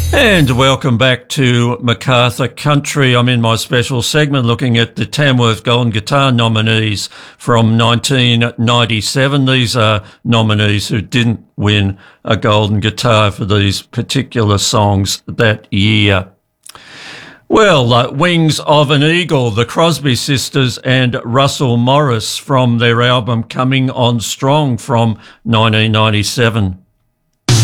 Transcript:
And welcome back to MacArthur Country. I'm in my special segment looking at the Tamworth Golden Guitar nominees from 1997. These are nominees who didn't win a Golden Guitar for these particular songs that year. Well, Wings of an Eagle, the Crosby Sisters and Russell Morris from their album Coming On Strong from 1997.